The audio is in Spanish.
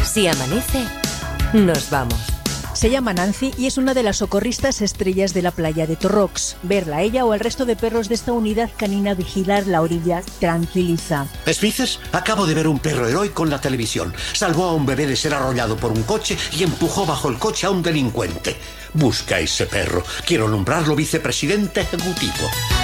Si amanece, nos vamos. Se llama Nancy y es una de las socorristas estrellas de la playa de Torrox. Verla a ella o al resto de perros de esta unidad canina vigilar la orilla tranquiliza. ¿Smithers? Acabo de ver un perro heroico en la televisión. Salvó a un bebé de ser arrollado por un coche y empujó bajo el coche a un delincuente. Busca a ese perro. Quiero nombrarlo vicepresidente ejecutivo.